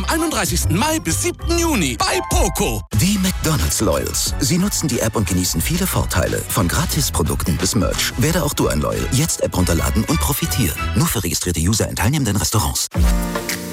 31. Mai bis 7. Juni bei Poco. Die McDonald's Loyals. Sie nutzen die App und genießen viele Vorteile. Von Gratisprodukten bis Merch. Werde auch du ein Loyal. Jetzt App runterladen und profitieren. Nur für registrierte User in teilnehmenden Restaurants.